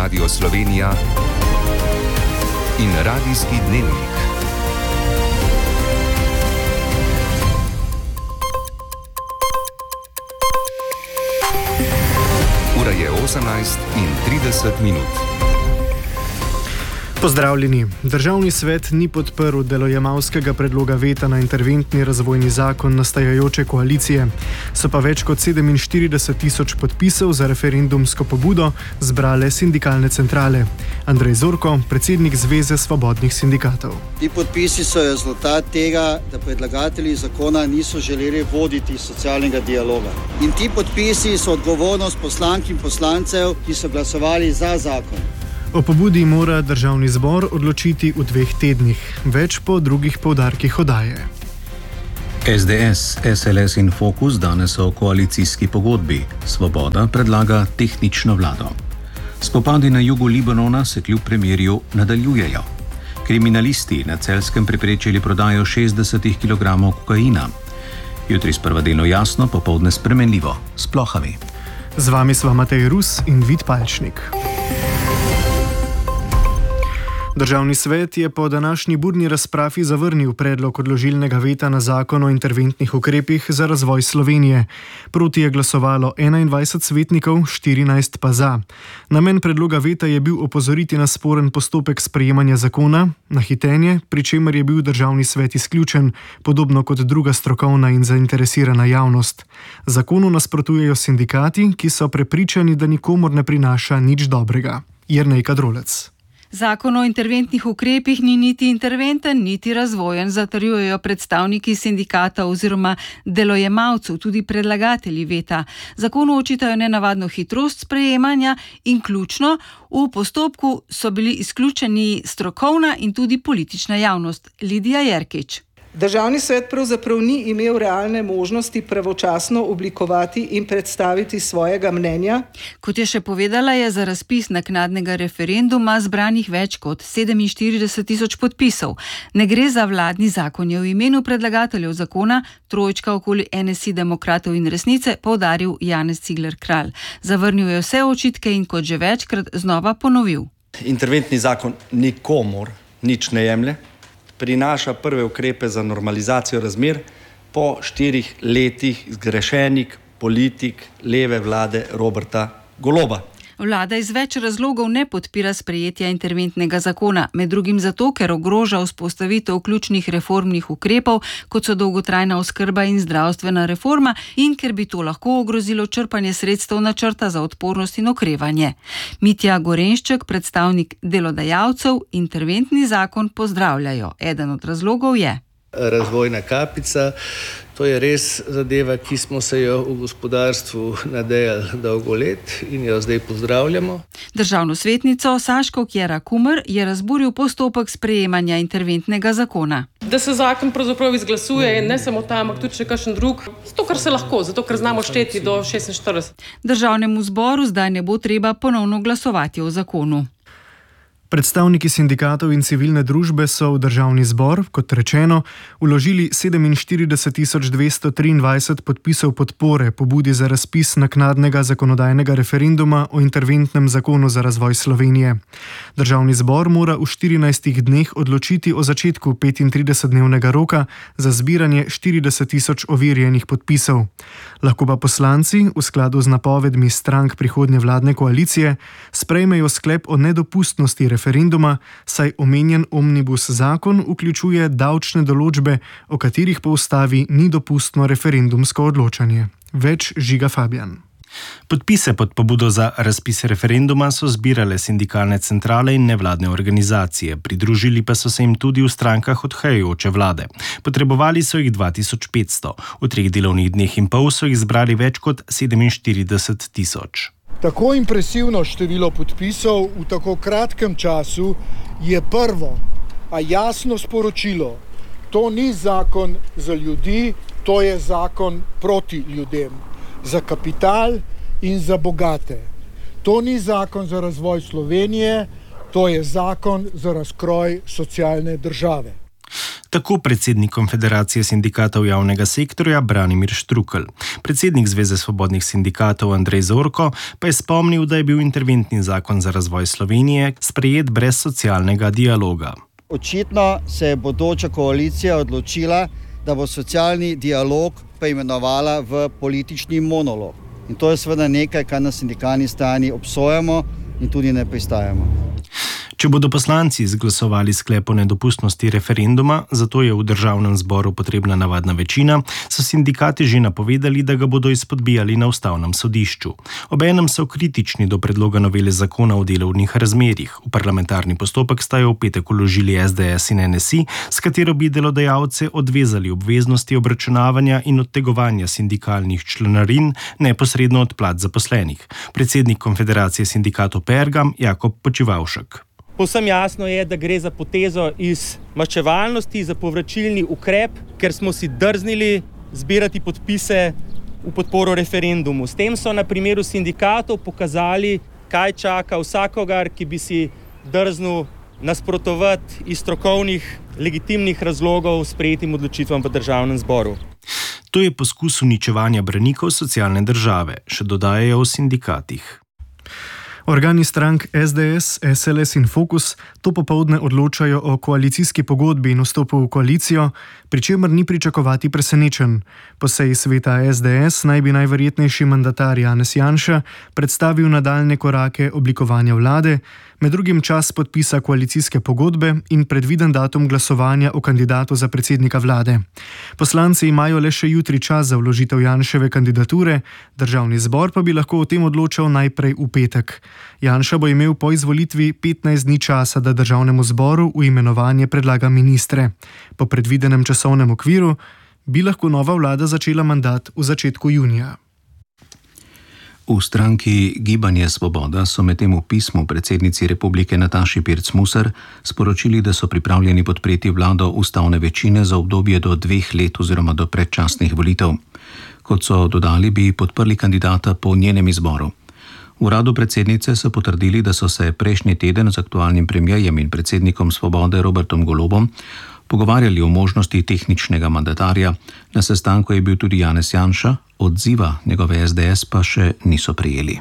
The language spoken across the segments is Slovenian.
Radio Slovenija in Radijski dnevnik. Ura je 18:30. Pozdravljeni. Državni svet ni podprl delojemalskega predloga veta na interventni razvojni zakon nastajajoče koalicije. So pa več kot 47 tisoč podpisov za referendumsko pobudo zbrale sindikalne centrale. Andrej Zorko, predsednik Zveze svobodnih sindikatov. Ti podpisi so rezultat tega, da predlagatelji zakona niso želeli voditi socialnega dialoga. In ti podpisi so odgovornost poslank in poslancev, ki so glasovali za zakon. O pobudi mora državni zbor odločiti v 2 tednih. Več po drugih poudarkih oddaje. SDS, SLS in Fokus danes o koalicijski pogodbi. Svoboda predlaga tehnično vlado. Spopadi na jugu Libanona se kljub premirju nadaljujejo. Kriminalisti na Celjskem preprečili prodajo 60 kg kokaina. Jutri sprva delno jasno, popoldne spremenljivo, s plohami. Z vami sva Matej Rus in Vid Palčnik. Državni svet je po današnji burni razpravi zavrnil predlog odložilnega veta na zakon o interventnih ukrepih za razvoj Slovenije. Proti je glasovalo 21 svetnikov, 14 pa za. Namen predloga veta je bil opozoriti na sporen postopek sprejemanja zakona, na hitenje, pri čemer je bil državni svet izključen, podobno kot druga strokovna in zainteresirana javnost. Zakonu nasprotujejo sindikati, ki so prepričani, da nikomur ne prinaša nič dobrega. Jernej Kadrolec. Zakon o interventnih ukrepih ni niti interventen, niti razvojen, zatrjujejo predstavniki sindikata oziroma delojemalcev, tudi predlagatelji veta. Zakonu očitajo nenavadno hitrost sprejemanja in ključno, v postopku so bili izključeni strokovna in tudi politična javnost. Lidija Jerkič. Državni svet pravzaprav ni imel realne možnosti pravočasno oblikovati in predstaviti svojega mnenja. Kot je še povedala, je za razpis naknadnega referenduma zbranih več kot 47 tisoč podpisov. Ne gre za vladni zakon, je v imenu predlagateljev zakona, trojčka okoli NSI, Demokratov in Resnice, poudaril Janez Cigler Kralj. Zavrnil je vse očitke in kot že večkrat znova ponovil. Interventni zakon nikomur nič ne jemlje. Prinaša prve ukrepe za normalizacijo razmer po 4 letih zgrešenih politik leve vlade Roberta Goloba. Vlada iz več razlogov ne podpira sprejetja interventnega zakona, med drugim zato, ker ogroža vzpostavitev ključnih reformnih ukrepov, kot so dolgotrajna oskrba in zdravstvena reforma, in ker bi to lahko ogrozilo črpanje sredstev načrta za odpornost in okrevanje. Mitja Gorenšček, predstavnik delodajalcev, interventni zakon pozdravljajo. Eden od razlogov je razvojna kapica. To je res zadeva, ki smo se jo v gospodarstvu nadejali dolgo let in jo zdaj pozdravljamo. Državno svetnico Saško Kjera Kumer je razburil postopek sprejemanja interventnega zakona. Da se zakon pravzaprav izglasuje in ne samo tam, ampak tudi še kakšen drug, zato ker se lahko, zato ker znamo šteti do 46. Državnemu zboru zdaj ne bo treba ponovno glasovati o zakonu. Predstavniki sindikatov in civilne družbe so v državni zbor, kot rečeno, vložili 47.223 podpisov podpore pobudi za razpis naknadnega zakonodajnega referenduma o interventnem zakonu za razvoj Slovenije. Državni zbor mora v 14 dneh odločiti o začetku 35-dnevnega roka za zbiranje 40.000 overjenih podpisov. Lahko pa poslanci, v skladu z napovedmi strank prihodnje vladne koalicije, sprejmejo sklep o nedopustnosti referenduma, saj omenjen omnibus zakon vključuje davčne določbe, o katerih po ustavi ni dopustno referendumsko odločanje. Več Žiga Fabijan. Podpise pod pobudo za razpis referenduma so zbirale sindikalne centrale in nevladne organizacije, pridružili pa so se jim tudi v strankah odhajajoče vlade. Potrebovali so jih 2500, v 3 delovnih dneh in pol so jih zbrali več kot 47 tisoč. Tako impresivno število podpisov v tako kratkem času je prvo, a jasno sporočilo. To ni zakon za ljudi, to je zakon proti ljudem. Za kapital in za bogate. To ni zakon za razvoj Slovenije, to je zakon za razkroj socialne države. Tako predsednik Konfederacije sindikatov javnega sektorja Branimir Štrukelj. Predsednik Zveze svobodnih sindikatov Andrej Zorko pa je spomnil, da je bil interventni zakon za razvoj Slovenije sprejet brez socialnega dialoga. Očitno se je bodoča koalicija odločila, da bo socialni dialog preimenovala v politični monolog. In to je seveda nekaj, kar na sindikalni strani obsojamo in tudi ne pristajamo. Če bodo poslanci izglasovali sklep o nedopustnosti referenduma, zato je v državnem zboru potrebna navadna večina, so sindikati že napovedali, da ga bodo izpodbijali na ustavnem sodišču. Obenem so kritični do predloga novele zakona o delovnih razmerjih. V parlamentarni postopek sta jo v petek vložili SDS in NSI, s katero bi delodajalce odvezali obveznosti obračunavanja in odtegovanja sindikalnih članarin neposredno od plač zaposlenih. Predsednik Konfederacije sindikatov Pergam Jakob Počivavšek. Povsem jasno je, da gre za potezo iz maščevalnosti, za povračilni ukrep, ker smo si drznili zbirati podpise v podporo referendumu. S tem so na primeru sindikatov pokazali, kaj čaka vsakogar, ki bi si drznil nasprotovati iz strokovnih, legitimnih razlogov sprejetim odločitvam v državnem zboru. To je poskus uničevanja branikov socialne države, še dodajajo v sindikatih. Organi strank SDS, SLS in Fokus to popoldne odločajo o koalicijski pogodbi in vstopu v koalicijo, pri čemer ni pričakovati presenečenj. Po seji sveta SDS naj bi najverjetnejši mandatar Janez Janša predstavil nadaljne korake oblikovanja vlade, med drugim čas podpisa koalicijske pogodbe in predviden datum glasovanja o kandidatu za predsednika vlade. Poslanci imajo le še jutri čas za vložitev Janševe kandidature, državni zbor pa bi lahko o tem odločal najprej v petek. Janša bo imel po izvolitvi 15 dni časa, da državnemu zboru v imenovanje predlaga ministre. Po predvidenem časovnem okviru bi lahko nova vlada začela mandat v začetku junija. V stranki Gibanje Svoboda so medtem v pismu predsednici republike Nataši Pirc Musar sporočili, da so pripravljeni podpreti vlado ustavne večine za obdobje do 2 let oziroma do predčasnih volitev. Kot so dodali, bi podprli kandidata po njenem izboru. V uradu predsednice so potrdili, da so se prejšnji teden z aktualnim premierjem in predsednikom Svobode Robertom Golobom pogovarjali o možnosti tehničnega mandatarja. Na sestanku je bil tudi Janez Janša, odziva njegove SDS pa še niso prejeli.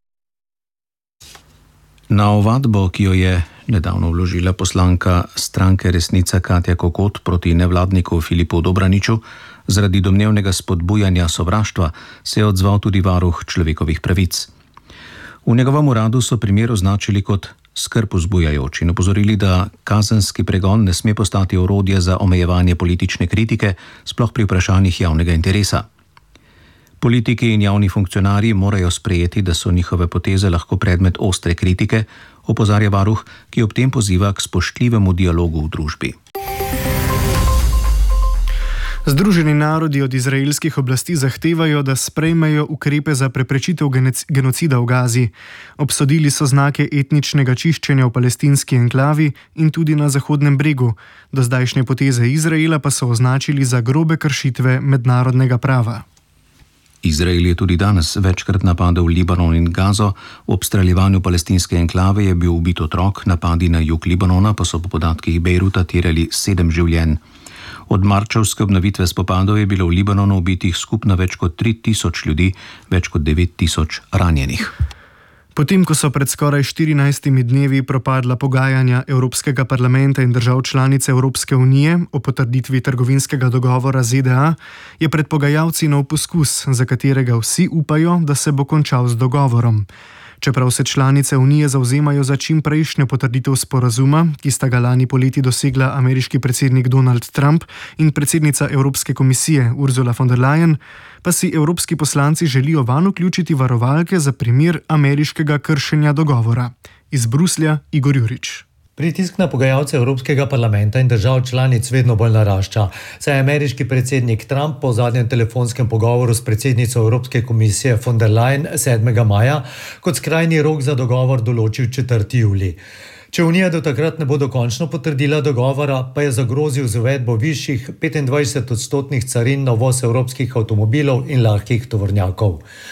Na ovadbo, ki jo je nedavno vložila poslanka stranke Resnica Katja Kokot proti nevladniku Filipu Dobraniču zaradi domnevnega spodbujanja sovraštva, se je odzval tudi varuh človekovih pravic. V njegovem uradu so primer označili kot skrb vzbujajoč in opozorili, da kazenski pregon ne sme postati orodje za omejevanje politične kritike, sploh pri vprašanjih javnega interesa. Politiki in javni funkcionarji morajo sprejeti, da so njihove poteze lahko predmet ostre kritike, opozarja varuh, ki ob tem poziva k spoštljivemu dialogu v družbi. Združeni narodi od izraelskih oblasti zahtevajo, da sprejmejo ukrepe za preprečitev genocida v Gazi. Obsodili so znake etničnega čiščenja v palestinski enklavi in tudi na Zahodnem bregu. Do zdajšnje poteze Izraela pa so označili za grobe kršitve mednarodnega prava. Izrael je tudi danes večkrat napadel Libanon in Gazo. V obstreljevanju palestinske enklave je bil ubit otrok, napadi na jug Libanona pa so po podatkih Bejruta terjali 7 življenj. Od marčevske obnovitve spopadov je bilo v Libanonu ubitih skupno več kot 3000 ljudi, več kot 9000 ranjenih. Potem, ko so pred skoraj 14 dnevi propadla pogajanja Evropskega parlamenta in držav članice Evropske unije o potrditvi trgovinskega dogovora ZDA, je pred pogajalci nov poskus, za katerega vsi upajo, da se bo končal z dogovorom. Čeprav se članice Unije zavzemajo za čim prejšnjo potrditev sporazuma, ki sta ga lani poleti dosegla ameriški predsednik Donald Trump in predsednica Evropske komisije Ursula von der Leyen, pa si evropski poslanci želijo vanj vključiti varovalke za primer ameriškega kršenja dogovora. Iz Bruslja Igor Jurič. Pritisk na pogajalce Evropskega parlamenta in držav članic vedno bolj narašča, saj je ameriški predsednik Trump po zadnjem telefonskem pogovoru s predsednico Evropske komisije von der Leyen 7. maja kot skrajni rok za dogovor določil 4. julij. Če Unija do takrat ne bo dokončno potrdila dogovora, pa je zagrozil z uvedbo višjih 25% carin na uvoz evropskih avtomobilov in lahkih tovornjakov.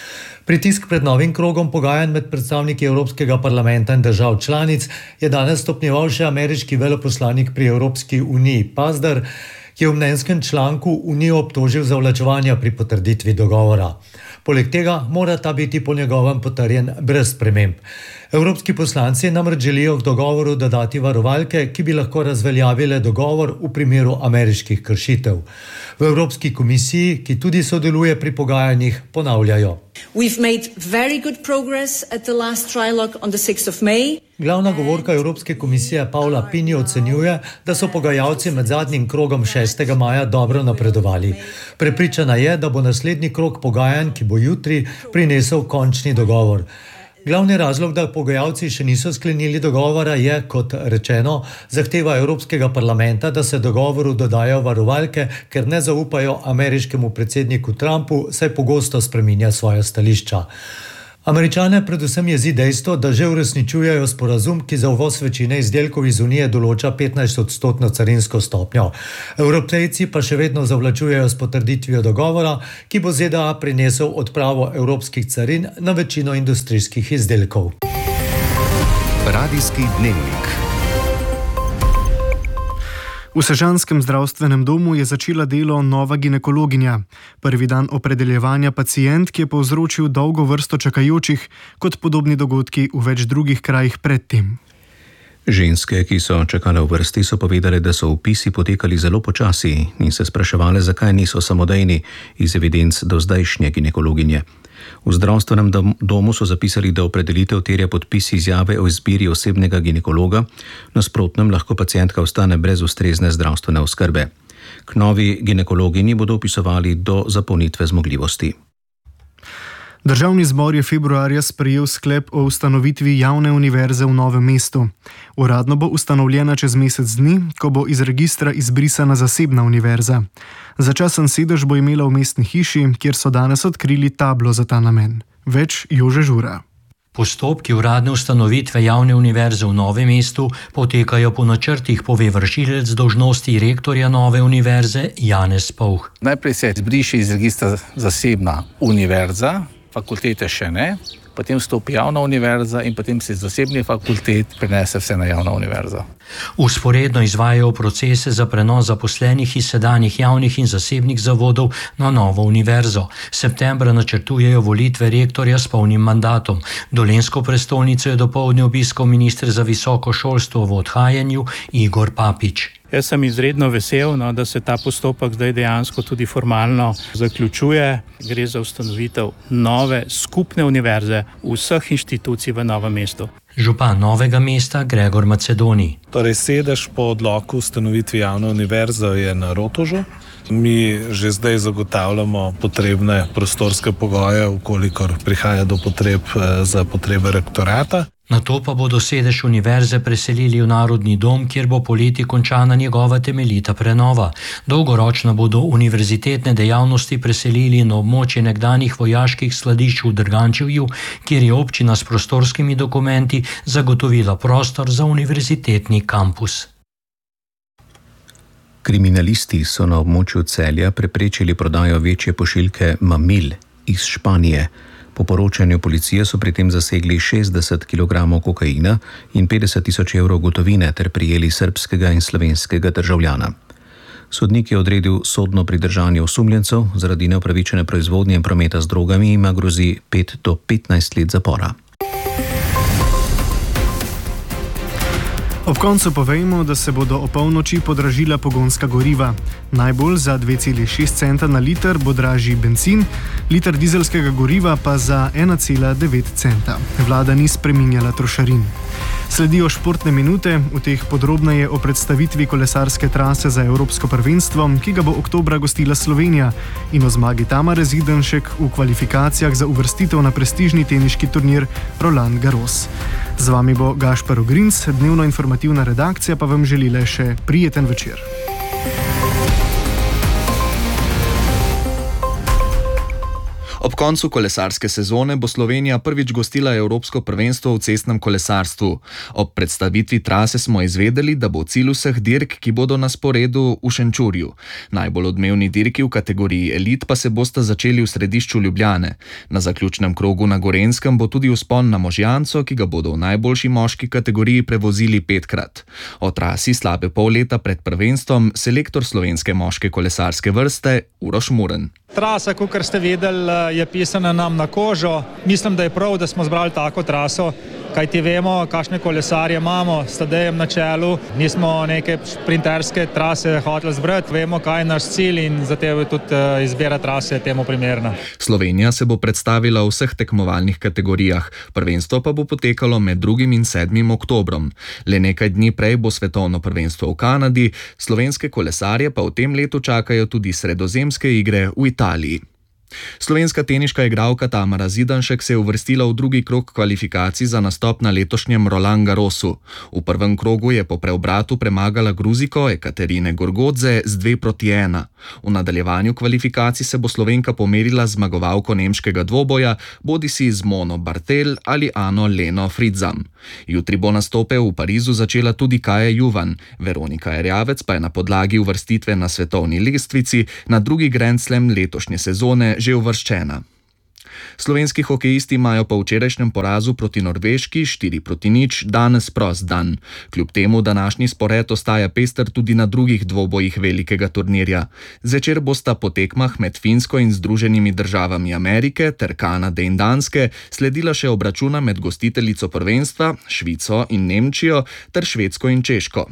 Pritisk pred novim krogom pogajanj med predstavniki Evropskega parlamenta in držav članic je danes stopnjeval še ameriški veleposlanik pri Evropski uniji Pazder, ki je v mnenjskem članku Unijo obtožil zavlačevanja pri potrditvi dogovora. Poleg tega mora ta biti po njegovem potrjen brez sprememb. Evropski poslanci namreč želijo k dogovoru dodati varovalke, ki bi lahko razveljavile dogovor v primeru ameriških kršitev. V Evropski komisiji, ki tudi sodeluje pri pogajanjih, ponavljajo. Glavna govorka Evropske komisije Paula Pini ocenjuje, da so pogajalci med zadnjim krogom 6. maja dobro napredovali. Prepričana je, da bo naslednji krog pogajanj, ki bo jutri, prinesel končni dogovor. Glavni razlog, da pogajalci še niso sklenili dogovora, je, kot rečeno, zahteva Evropskega parlamenta, da se dogovoru dodajo varovalke, ker ne zaupajo ameriškemu predsedniku Trumpu, saj pogosto spreminja svoja stališča. Američane predvsem jezi dejstvo, da že uresničujejo sporazum, ki za uvoz večine izdelkov iz Unije določa 15% carinsko stopnjo. Evropejci pa še vedno zavlačujejo s potrditvijo dogovora, ki bo ZDA prinesel odpravo evropskih carin na večino industrijskih izdelkov. Radijski dnevnik. V sežanskem zdravstvenem domu je začela delo nova ginekologinja. Prvi dan opredeljevanja pacient, ki je povzročil dolgo vrsto čakajočih, kot podobni dogodki v več drugih krajih predtem. Ženske, ki so čakale v vrsti, so povedale, da so vpisi potekali zelo počasi in se spraševale, zakaj niso samodejni iz evidenc do zdajšnje ginekologinje. V zdravstvenem domu so zapisali, da opredelitev terja podpis izjave o izbiri osebnega ginekologa, nasprotnem lahko pacientka ostane brez ustrezne zdravstvene oskrbe. K novi ginekologinji bodo vpisovali do zapolnitve zmogljivosti. Državni zbor je februarja sprejel sklep o ustanovitvi javne univerze v Novem mestu. Uradno bo ustanovljena čez mesec dni, ko bo iz registra izbrisana zasebna univerza. Začasen sedež bo imela v mestni hiši, kjer so danes odkrili tablo za ta namen. Več Jože Žura. Postopki uradne ustanovitve javne univerze v Novem mestu potekajo po načrtih, pove vršilec dolžnosti rektorja Nove univerze Janez Povh. Najprej se izbriše iz registra zasebna univerza, fakultete še ne, potem vstopi javna univerza in potem se iz zasebnih fakultet prenese vse na javna univerza. Vzporedno izvajajo procese za prenos zaposlenih iz sedanjih javnih in zasebnih zavodov na novo univerzo. Septembra načrtujejo volitve rektorja s polnim mandatom. Dolenjsko prestolnico je dopoldne obiskal minister za visoko šolstvo v odhajanju Igor Papič. Jaz sem izredno vesel, da se ta postopek zdaj dejansko tudi formalno zaključuje. Gre za ustanovitev nove skupne univerze vseh inštitucij v Novem mestu. Župan Novega mesta Gregor Macedoni. Torej sedež po odloku ustanovitvi javne univerze je na Rotovžu. Mi že zdaj zagotavljamo potrebne prostorske pogoje, ukolikor prihaja do potreb za potrebe rektorata. Nato pa bodo sedež univerze preselili v Narodni dom, kjer bo poleti končana njegova temeljita prenova. Dolgoročno bodo univerzitetne dejavnosti preselili na območje nekdanjih vojaških skladišč v Drgančevju, kjer je občina s prostorskimi dokumenti zagotovila prostor za univerzitetni kampus. Kriminalisti so na območju Celja preprečili prodajo večje pošiljke mamil iz Španije. Po poročanju policije so pri tem zasegli 60 kg kokaina in 50 000 evrov gotovine ter prijeli srbskega in slovenskega državljana. Sodnik je odredil sodno pridržanje osumljencev, zaradi neupravičene proizvodnje in prometa z drogami jima grozi 5 do 15 let zapora. Ob koncu povejmo, da se bodo opolnoči podražila pogonska goriva. Najbolj za 2,6 centa na liter bo dražji bencin, liter dizelskega goriva pa za 1,9 centa. Vlada ni spreminjala trošarin. Sledijo športne minute, v teh podrobneje o predstavitvi kolesarske trase za Evropsko prvenstvo, ki ga bo oktobra gostila Slovenija, in o zmagi Tamare Zidanšek v kvalifikacijah za uvrstitev na prestižni teniški turnir Roland Garros. Z vami bo Gašper Ogrinc, dnevno informativna redakcija pa vam želi le še prijeten večer. Ob koncu kolesarske sezone bo Slovenija prvič gostila Evropsko prvenstvo v cestnem kolesarstvu. Ob predstavitvi trase smo izvedeli, da bo cilj vseh dirk, ki bodo na sporedu, v Šenčurju. Najbolj odmevni dirki v kategoriji elit pa se bosta začeli v središču Ljubljane. Na zaključnem krogu na Gorenjskem bo tudi vzpon na Možjanco, ki ga bodo v najboljši moški kategoriji prevozili 5-krat. O trasi slabe pol leta pred prvenstvom selektor slovenske moške kolesarske vrste Uroš Muren. Trasa, kot ste videli, je pisana nam na kožo. Mislim, da je prav, da smo zbrali tako traso, kajti vemo, kakšne kolesarje imamo, s Tadejem na čelu. Nismo neke sprinterske trase hoteli zbrati, vemo, kaj je naš cilj in zato je tudi izbira trase temu primerna. Slovenija se bo predstavila v vseh tekmovalnih kategorijah, prvenstvo pa bo potekalo med 2. in 7. oktobrom. Le nekaj dni prej bo svetovno prvenstvo v Kanadi, slovenske kolesarje pa v tem letu čakajo tudi sredozemske igre v Italiji. Slovenska teniška igralka Tamara Zidanšek se je uvrstila v drugi krog kvalifikacij za nastop na letošnjem Roland Garrosu. V prvem krogu je po preobratu premagala Gruziko Ekaterine Gorgodze z 2-1. V nadaljevanju kvalifikacij se bo Slovenka pomerila z zmagovalko nemškega dvoboja, bodisi z Mono Bartel ali Ano Leno Fritzam. Jutri bo nastope v Parizu začela tudi Kaja Juvan. Veronika Erjavec pa je na podlagi uvrstitve na svetovni lestvici na drugi Grand Slam letošnje sezone že uvrščena. Slovenski hokejisti imajo po včerajšnjem porazu proti Norveški 4-0 danes prost dan. Kljub temu današnji spored ostaja pester tudi na drugih dvobojih velikega turnirja. Zvečer bosta po tekmah med Finsko in Združenimi državami Amerike ter Kanade in Danske sledila še obračuna med gostiteljico prvenstva, Švico in Nemčijo, ter Švedsko in Češko.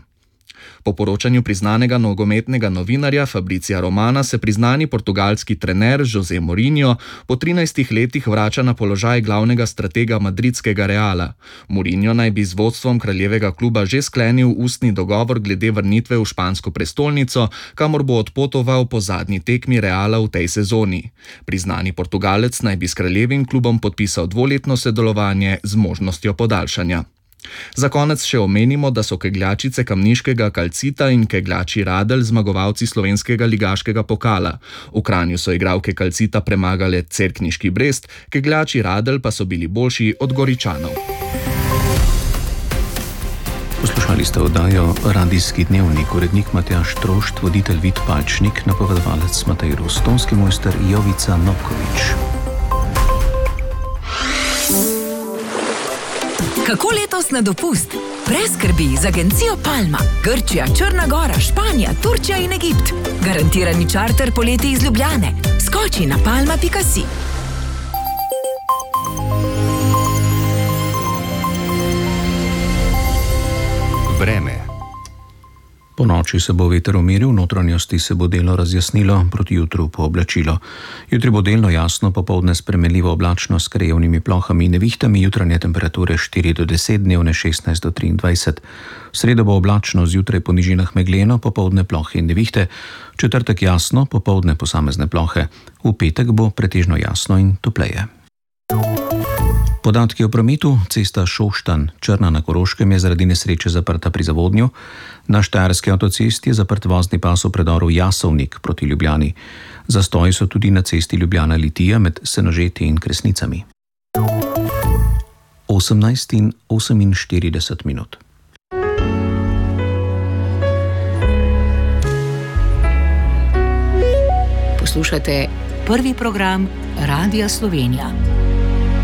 Po poročanju priznanega nogometnega novinarja Fabricija Romana se priznani portugalski trener José Mourinho po 13 letih vrača na položaj glavnega stratega madridskega Reala. Mourinho naj bi z vodstvom kraljevega kluba že sklenil ustni dogovor glede vrnitve v špansko prestolnico, kamor bo odpotoval po zadnji tekmi Reala v tej sezoni. Priznani Portugalec naj bi s kraljevim klubom podpisal 2-letno sodelovanje z možnostjo podaljšanja. Za konec še omenimo, da so kegljačice Kamniškega Kalcita in kegljači Radelj zmagovalci slovenskega ligaškega pokala. V Kranju so igralke Kalcita premagale Cerkniški Brest, kegljači Radelj pa so bili boljši od Goričanov. Poslušali ste oddajo Radijski dnevnik, urednik Matjaž Trošt, voditelj Vid Palčnik, napovedovalec Matej Rus, tonski mojster Jovica Novkovič. Kako letos na dopust? Brez skrbi z agencijo Palma. Grčija, Črna Gora, Španija, Turčija in Egipt. Garantirani čarter poleti iz Ljubljane. Skoči na palma.si. Vreme. Po noči se bo veter umiril, v notranjosti se bo delno razjasnilo, proti jutru pooblačilo. Jutri bo delno jasno, popoldne spremenljivo oblačno s krajevnimi plohami in nevihtami, jutranje temperature 4 do 10, dnevne 16 do 23. V sredo bo oblačno, zjutraj po nižinah megleno, popoldne plohe in nevihte, v četrtek jasno, popoldne posamezne plohe. V petek bo pretežno jasno in topleje. Podatki o prometu: cesta Šoštanj Črna na Koroškem je zaradi nesreče zaprta pri Zavodnju, na Štajerski avtocesti je zaprt vozni pas v predoru Jasovnik proti Ljubljani. Zastoji so tudi na cesti Ljubljana Litija med Senožeti in Kresnicami. 18:48. Poslušate prvi program Radia Slovenija.